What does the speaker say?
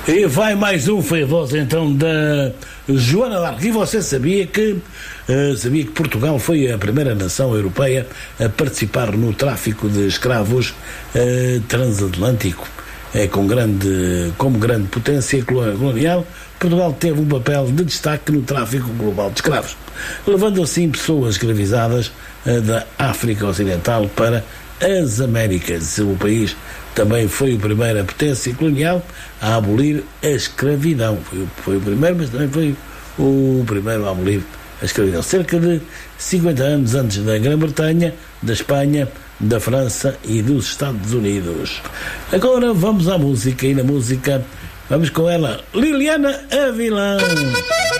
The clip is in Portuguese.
E vai mais um, foi a voz então da Joana d'Arc. E você sabia que Portugal foi a primeira nação europeia a participar no tráfico de escravos transatlântico? Como grande potência colonial, Portugal teve um papel de destaque no tráfico global de escravos, levando assim pessoas escravizadas da África Ocidental para as Américas. O país também foi a primeira potência colonial a abolir a escravidão. Foi o primeiro, mas também foi o primeiro a abolir a escravidão. Cerca de 50 anos antes da Grã-Bretanha, da Espanha, da França e dos Estados Unidos. Agora vamos à música, e na música vamos com ela, Liliana Avilão.